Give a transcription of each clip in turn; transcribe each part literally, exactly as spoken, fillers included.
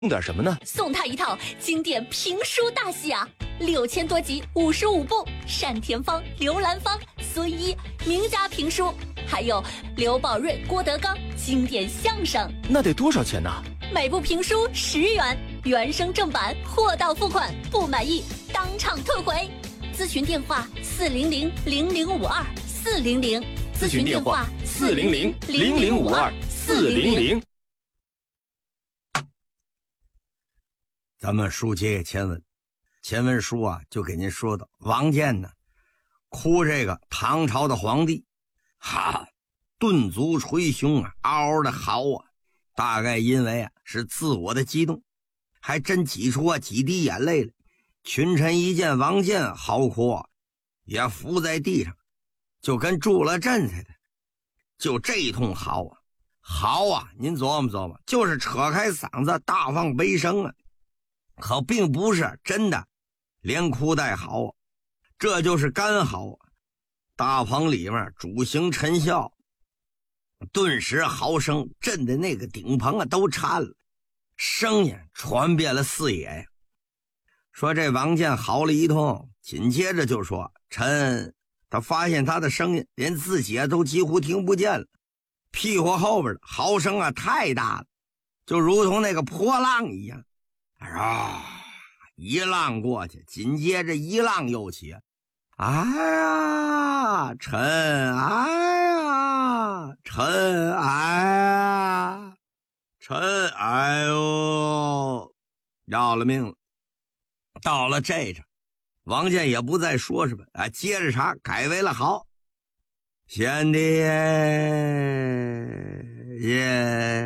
送点什么呢？ 送他一套经典评书大戏啊，六千多集，五十五部，单田芳、刘兰芳、孙一名家评书，还有刘宝瑞、郭德纲经典相声。 那得多少钱呢？ 每部评书十元，原声正版，货到付款，不满意当场退回。咨询电话：四零零零零五二四零零。 咨询电话：四零零零零五二四零零。 咱们书接前文，前文书啊就给您说到王建呢哭这个唐朝的皇帝，哈，顿足捶胸啊，嗷嗷的嚎啊，大概因为啊是自我的激动，还真挤出啊几滴眼泪来。群臣一见王建嚎哭啊，也伏在地上，就跟住了阵似的，就这一通嚎啊嚎啊，您琢磨琢磨，就是扯开嗓子大放悲声啊，可并不是真的连哭带嚎啊，这就是干嚎啊。大棚里面主刑陈孝顿时嚎声震的那个顶棚啊都颤了，声音传遍了四野呀。说这王建嚎了一通，紧接着就说臣他发现他的声音连自己啊都几乎听不见了，屁股后边的嚎声啊太大了，就如同那个波浪一样啊，一浪过去，紧接着一浪又起，哎呀臣哎呀臣哎呀臣哎呦，要了命了。到了这这，王建也不再说什么啊，接着茬改为了好，贤弟耶，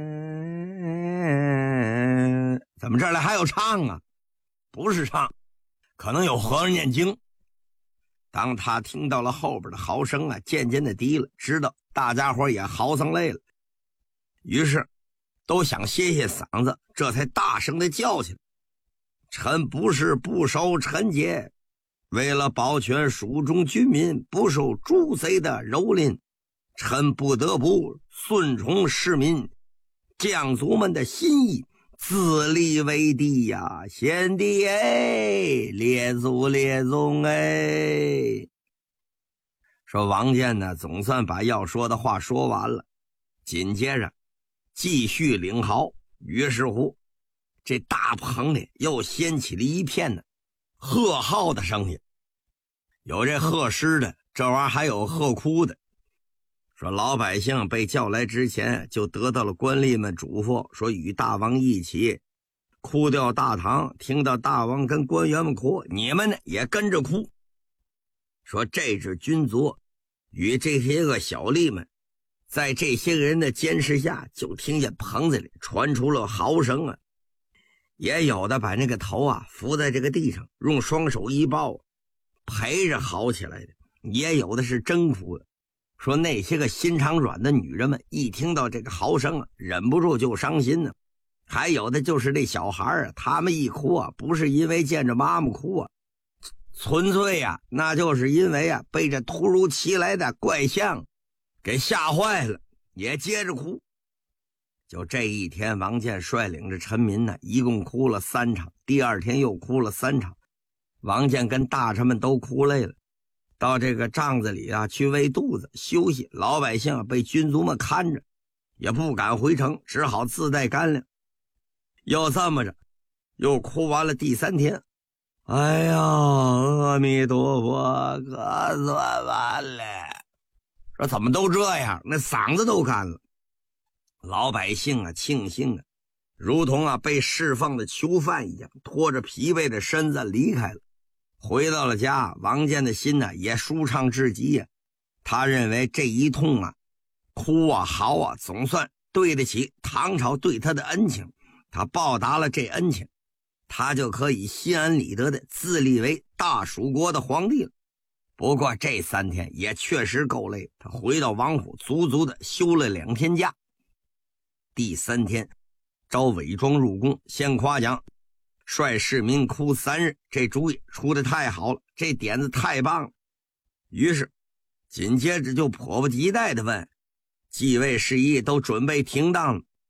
怎么这里还有唱啊？不是唱，可能有和尚念经。当他听到了后边的嚎声啊渐渐的低了，知道大家伙也嚎丧累了，于是都想歇歇嗓子，这才大声的叫起来，臣不是不守臣节，为了保全蜀中军民不受诸贼的蹂躏，臣不得不顺从市民将卒们的心意，自立为帝呀！贤弟哎，列祖列宗哎。说王建呢总算把要说的话说完了，紧接着继续领嚎，于是乎这大棚里又掀起了一片呢喝号的声音，有这喝诗的，这玩意儿还有喝哭的。说老百姓被叫来之前就得到了官吏们嘱咐，说与大王一起哭掉大唐，听到大王跟官员们哭，你们呢也跟着哭。说这支军卒与这些个小吏们在这些个人的监视下，就听见棚子里传出了嚎声啊，也有的把那个头啊伏在这个地上，用双手一抱陪着嚎起来的，也有的是真哭的。说那些个心肠软的女人们一听到这个嚎声啊，忍不住就伤心呢。还有的就是这小孩啊，他们一哭啊，不是因为见着妈妈哭啊，纯粹啊那就是因为啊被这突如其来的怪象给吓坏了，也接着哭。就这一天，王建率领着臣民呢一共哭了三场，第二天又哭了三场。王建跟大臣们都哭累了，到这个帐子里啊去喂肚子休息，老百姓啊被军卒们看着，也不敢回城，只好自带干粮。又这么着又哭完了第三天，哎呀阿弥陀佛，可算完了。说怎么都这样，那嗓子都干了。老百姓啊庆幸啊，如同啊被释放的囚犯一样，拖着疲惫的身子离开了。回到了家，王建的心呢也舒畅至极呀、啊。他认为这一通啊哭啊嚎啊，总算对得起唐朝对他的恩情，他报答了这恩情，他就可以心安理得的自立为大蜀国的皇帝了。不过这三天也确实够累，他回到王府足足的休了两天假。第三天招伪装入宫，先夸奖率市民哭三日，这主意出得太好了，这点子太棒了。于是紧接着就迫不及待地问继位事宜都准备停当了，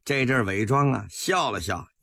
这阵伪装啊笑了笑，